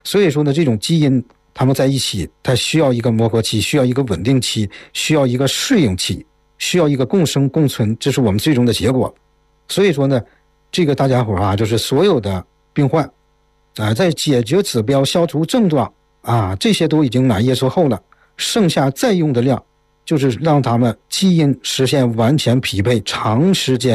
所以说呢，这种基因它们在一起，它需要一个磨合期，需要一个稳定期，需要一个适应期，需要一个共生共存，这是我们最终的结果。所以说呢，这个大家伙啊，就是所有的病患在解决指标、消除症状这些都已经满业之后了，剩下再用的量就是让他们基因实现完全匹配，长时间